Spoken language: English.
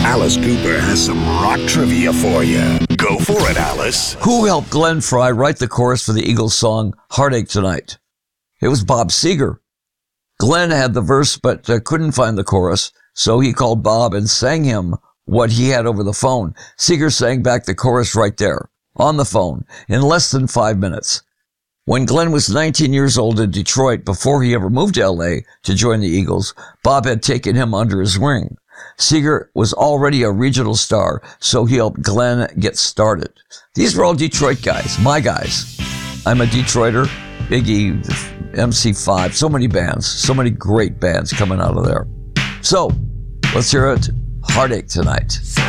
Alice Cooper has some rock trivia for you. Go for it, Alice. Who helped Glenn Frey write the chorus for the Eagles song Heartache Tonight? It was Bob Seger. Glenn had the verse but couldn't find the chorus, so he called Bob and sang him what he had over the phone. Seger sang back the chorus right there, on the phone, in less than 5 minutes. When Glenn was 19 years old in Detroit, before he ever moved to L.A. to join the Eagles, Bob had taken him under his wing. Seger was already a regional star, so he helped Glenn get started. These were all Detroit guys, my guys. I'm a Detroiter, Biggie, MC5, so many bands, so many great bands coming out of there. So, let's hear it. Heartache Tonight.